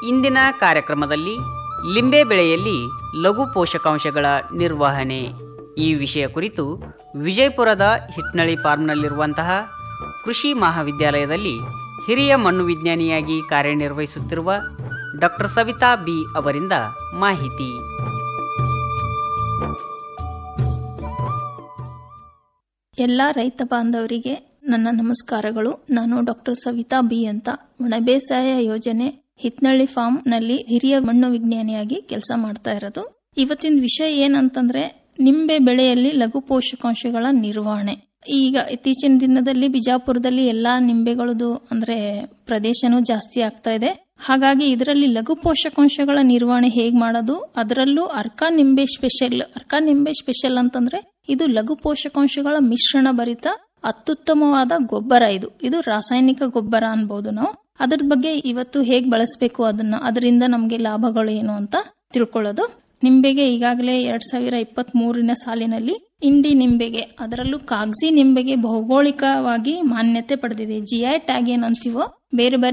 ಇಂದಿನ ಕಾರ್ಯಕ್ರಮದಲ್ಲಿ ಲಿಂಬೆ ಬೆಳೆಯಲ್ಲಿ ಲಘು ಪೋಷಕಾಂಶಗಳ ನಿರ್ವಹಣೆ ಈ ವಿಷಯ ಕುರಿತು ವಿಜಯಪುರದ ಹಿಟ್ನಳ್ಳಿ ಫಾರ್ಮ್ನಲ್ಲಿರುವಂತಹ ಕೃಷಿ ಮಹಾವಿದ್ಯಾಲಯದಲ್ಲಿ ಹಿರಿಯ ಮಣ್ಣು ವಿಜ್ಞಾನಿಯಾಗಿ ಕಾರ್ಯನಿರ್ವಹಿಸುತ್ತಿರುವ ಡಾಕ್ಟರ್ ಸವಿತಾ ಬಿ ಅವರಿಂದ ಮಾಹಿತಿ. ಎಲ್ಲ ರೈತ ಬಾಂಧವರಿಗೆ ನನ್ನ ನಮಸ್ಕಾರಗಳು. ನಾನು ಡಾಕ್ಟರ್ ಸವಿತಾ ಬಿ ಅಂತ ಒಣಬೇಸಾಯ ಯೋಜನೆ ಹಿಟ್ನಳ್ಳಿ ಫಾರ್ಮ್ ನಲ್ಲಿ ಹಿರಿಯ ಮಣ್ಣು ವಿಜ್ಞಾನಿಯಾಗಿ ಕೆಲಸ ಮಾಡ್ತಾ ಇರೋದು. ಇವತ್ತಿನ ವಿಷಯ ಏನಂತಂದ್ರೆ ನಿಂಬೆ ಬೆಳೆಯಲ್ಲಿ ಲಘು ಪೋಷಕಾಂಶಗಳ ನಿರ್ವಹಣೆ. ಈಗ ಇತ್ತೀಚಿನ ದಿನದಲ್ಲಿ ಬಿಜಾಪುರದಲ್ಲಿ ಎಲ್ಲಾ ನಿಂಬೆಗಳದು ಅಂದ್ರೆ ಪ್ರದೇಶನೂ ಜಾಸ್ತಿ ಆಗ್ತಾ ಇದೆ. ಹಾಗಾಗಿ ಇದರಲ್ಲಿ ಲಘು ಪೋಷಕಾಂಶಗಳ ನಿರ್ವಹಣೆ ಹೇಗ್ ಮಾಡೋದು, ಅದರಲ್ಲೂ ಅರ್ಕಾ ನಿಂಬೆ ಸ್ಪೆಷಲ್ ಅಂತಂದ್ರೆ ಇದು ಲಘು ಪೋಷಕಾಂಶಗಳ ಮಿಶ್ರಣ ಭರಿತ ಅತ್ಯುತ್ತಮವಾದ ಗೊಬ್ಬರ. ಇದು ರಾಸಾಯನಿಕ ಗೊಬ್ಬರ ಅನ್ಬಹುದು ನಾವು. ಅದ್ರ ಬಗ್ಗೆ ಇವತ್ತು ಹೇಗ್ ಬಳಸಬೇಕು ಅದರಿಂದ ನಮ್ಗೆ ಲಾಭಗಳು ಏನು ಅಂತ ತಿಳ್ಕೊಳ್ಳೋದು. ನಿಂಬೆಗೆ ಈಗಾಗಲೇ 2023 ಸಾಲಿನಲ್ಲಿ ಇಂಡಿ ನಿಂಬೆಗೆ, ಅದರಲ್ಲೂ ಕಾಗಜಿ ನಿಂಬೆಗೆ ಭೌಗೋಳಿಕವಾಗಿ ಮಾನ್ಯತೆ ಪಡೆದಿದೆ. GI ಟ್ಯಾಗ್ ಏನಂತೀವೋ ಬೇರೆ ಬೇರೆ